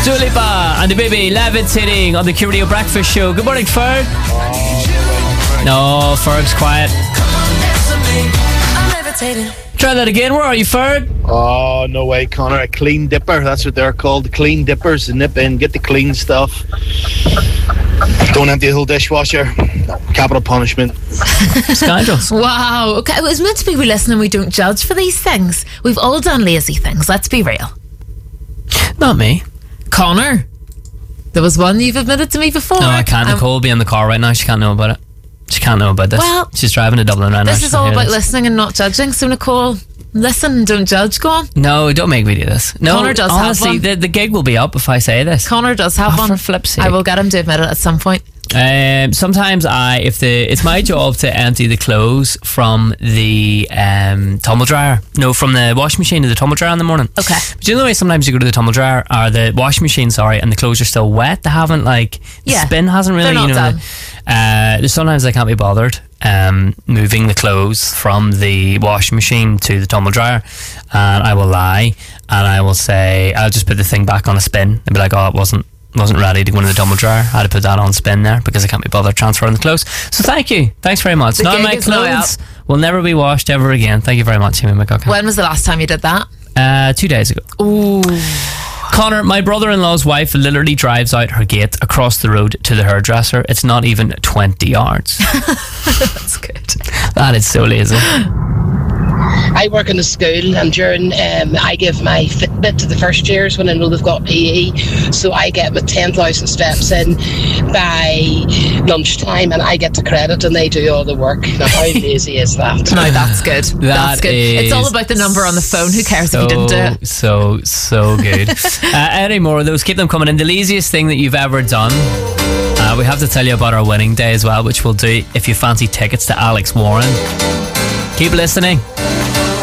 Dua Lipa and the baby levitating on the Q Radio Breakfast Show. Good morning, Ferg. No, Ferg's quiet. Try that again. Where are you, Ferg? Oh, no way, Connor. A clean dipper. That's what they're called. The clean dippers. Nip in, get the clean stuff. Don't empty the whole dishwasher. Capital punishment. Scoundrels. Wow. Okay, it was meant to be we listen and we don't judge for these things. We've all done lazy things. Let's be real. Not me. Connor, there was one you've admitted to me before. No, I can't. Nicole will be in the car right now. She can't know about it. She can't know about this. Well, she's driving to Dublin right now. This is all about listening and not judging. So, Nicole, listen and don't judge. Go on. No, don't make me do this. No, Connor does honestly, have one. the gig will be up if I say this. Connor does have one. For flip's sake. I will get him to admit it at some point. Sometimes it's my job to empty the clothes from the tumble dryer. No, from the washing machine to the tumble dryer in the morning. Okay. But you know the way sometimes you go to the tumble dryer or the washing machine, and the clothes are still wet. They haven't the spin hasn't really. They're not done. Sometimes I can't be bothered moving the clothes from the washing machine to the tumble dryer, and I will lie and I will say I'll just put the thing back on a spin and be like, oh, it wasn't ready to go into the tumble dryer. I had to put that on spin there because I can't be bothered transferring the clothes. So thank you. Thanks very much. Now my clothes will never be washed ever again. Thank you very much, Amy McGuckin. When was the last time you did that? 2 days ago. Ooh. Connor, my brother-in-law's wife literally drives out her gate across the road to the hairdresser. It's not even 20 yards. That's good. That is so lazy. I work in a school, and during I give my Fitbit to the first years when I know they've got PE, so I get my 10,000 steps in by lunchtime, and I get the credit, and they do all the work. Now, how lazy is that? No, that's good. That's good. It's all about the number on the phone. Who cares if you didn't do it? So good. Any more of those? Keep them coming in. The laziest thing that you've ever done. We have to tell you about our winning day as well, which we'll do if you fancy tickets to Alex Warren. Keep listening.